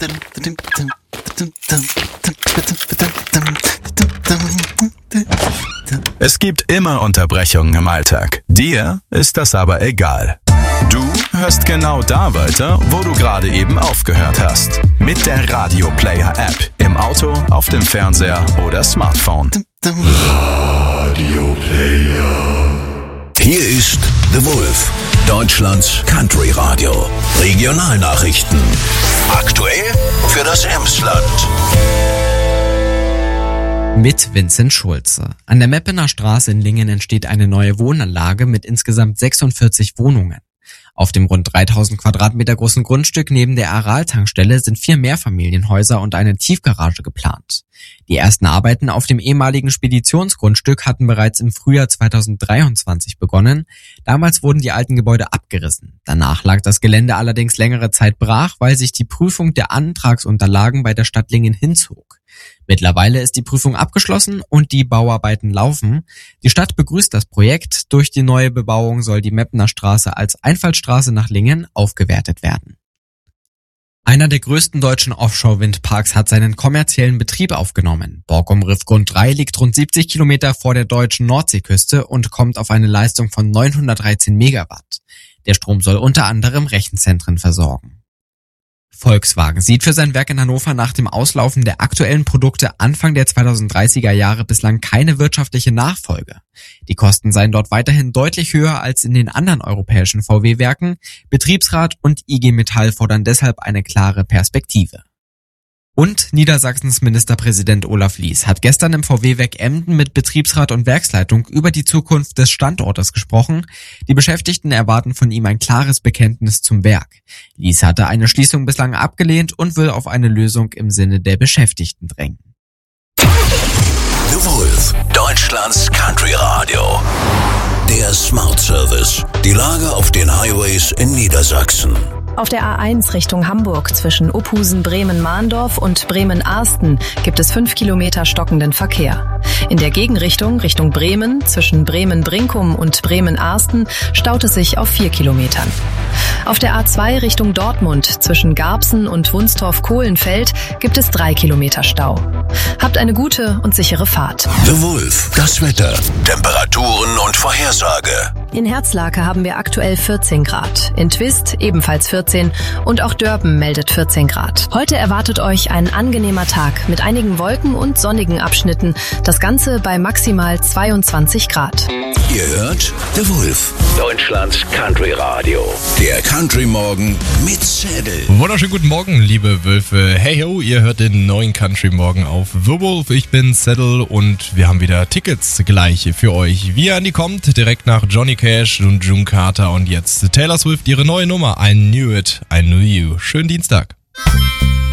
Es gibt immer Unterbrechungen im Alltag. Dir ist das aber egal. Du hörst genau da weiter, wo du gerade eben aufgehört hast. Mit der Radio Player App. Im Auto, auf dem Fernseher oder Smartphone. Radio Player. Hier ist The Wolf, Deutschlands Country Radio. Regionalnachrichten. Aktuell für das Emsland. Mit Vincent Schulze. An der Meppener Straße in Lingen entsteht eine neue Wohnanlage mit insgesamt 46 Wohnungen. Auf dem rund 3000 Quadratmeter großen Grundstück neben der Aral-Tankstelle sind 4 Mehrfamilienhäuser und eine Tiefgarage geplant. Die ersten Arbeiten auf dem ehemaligen Speditionsgrundstück hatten bereits im Frühjahr 2023 begonnen. Damals wurden die alten Gebäude abgerissen. Danach lag das Gelände allerdings längere Zeit brach, weil sich die Prüfung der Antragsunterlagen bei der Stadt Lingen hinzog. Mittlerweile ist die Prüfung abgeschlossen und die Bauarbeiten laufen. Die Stadt begrüßt das Projekt. Durch die neue Bebauung soll die Meppener Straße als Einfallstraße nach Lingen aufgewertet werden. Einer der größten deutschen Offshore-Windparks hat seinen kommerziellen Betrieb aufgenommen. Borkum Riff Grund 3 liegt rund 70 Kilometer vor der deutschen Nordseeküste und kommt auf eine Leistung von 913 Megawatt. Der Strom soll unter anderem Rechenzentren versorgen. Volkswagen sieht für sein Werk in Hannover nach dem Auslaufen der aktuellen Produkte Anfang der 2030er Jahre bislang keine wirtschaftliche Nachfolge. Die Kosten seien dort weiterhin deutlich höher als in den anderen europäischen VW-Werken. Betriebsrat und IG Metall fordern deshalb eine klare Perspektive. Und Niedersachsens Ministerpräsident Olaf Lies hat gestern im VW-Werk Emden mit Betriebsrat und Werksleitung über die Zukunft des Standortes gesprochen. Die Beschäftigten erwarten von ihm ein klares Bekenntnis zum Werk. Lies hatte eine Schließung bislang abgelehnt und will auf eine Lösung im Sinne der Beschäftigten drängen. The Wolf, Deutschlands Country Radio. Der Smart Service. Die Lage auf den Highways in Niedersachsen. Auf der A1 Richtung Hamburg zwischen Uphusen, Bremen-Mahndorf und Bremen-Arsten gibt es 5 Kilometer stockenden Verkehr. In der Gegenrichtung Richtung Bremen zwischen Bremen-Brinkum und Bremen-Arsten staut es sich auf 4 Kilometern. Auf der A2 Richtung Dortmund zwischen Garbsen und Wunstorf-Kohlenfeld gibt es 3 Kilometer Stau. Habt eine gute und sichere Fahrt. The Wolf, das Wetter, Temperaturen und Vorhersage. In Herzlake haben wir aktuell 14 Grad, in Twist ebenfalls 14 und auch Dörpen meldet 14 Grad. Heute erwartet euch ein angenehmer Tag mit einigen Wolken und sonnigen Abschnitten, das Ganze bei maximal 22 Grad. Ihr hört The Wolf, Deutschlands Country Radio. Der Country Morgen mit Zettel. Wunderschönen guten Morgen, liebe Wölfe. Hey ho, ihr hört den neuen Country Morgen auf The Wolf. Ich bin Zettel und wir haben wieder Tickets gleich für euch. Wie ihr an die kommt, direkt nach Johnny Cash und June Carter und jetzt Taylor Swift, ihre neue Nummer I Knew It, I Knew You. Schönen Dienstag.